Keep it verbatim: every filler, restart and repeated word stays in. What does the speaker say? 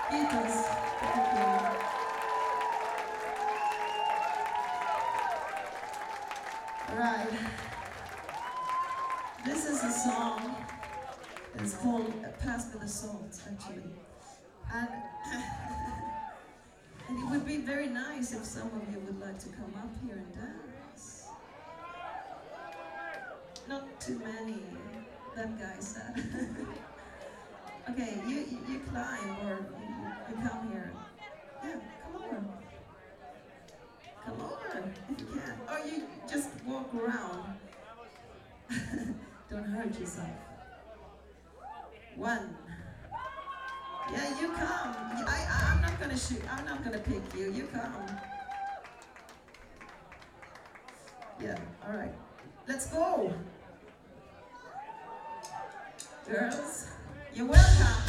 Beatles. Thank you. Right. This is a song. It's called uh, Pass Me the Salt, actually. And, and it would be very nice if some of you would like to come up here and dance. Not too many, that guy said. Okay, you, you, you climb or you, you come here. Yeah, come over. Come over if you can. Or you just walk around. Don't hurt yourself. One. Yeah, you come. I, I, I'm not gonna shoot. I'm not gonna pick you. You come. Yeah, all right. Let's go. Girls, you're welcome.